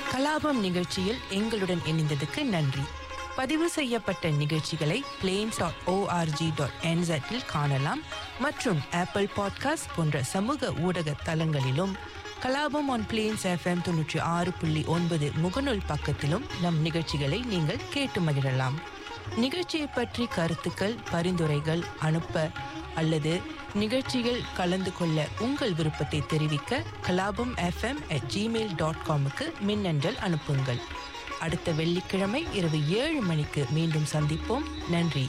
கலாபம் நிகழ்ச்சியில் எங்களுடன் இணைந்ததுக்கு நன்றி. பதிவு செய்யப்பட்ட நிகழ்ச்சிகளை plains.org.nz காணலாம் மற்றும் ஆப்பிள் பாட்காஸ்ட் போன்ற சமூக ஊடக தளங்களிலும் கலாபம் on Plains FM 96.9 முகநூல் பக்கத்திலும் நம் நிகழ்ச்சிகளை நீங்கள் கேட்டு மகிழலாம். நிகழ்ச்சியை பற்றி கருத்துக்கள், பரிந்துரைகள் அனுப்ப அல்லது நிகழ்ச்சியில் கலந்து கொள்ள உங்கள் விருப்பத்தை தெரிவிக்க kalabamfm@gmail.com மின்னஞ்சல் அனுப்புங்கள். அடுத்த வெள்ளிக்கிழமை இரவு 7 மணிக்கு மீண்டும் சந்திப்போம். நன்றி.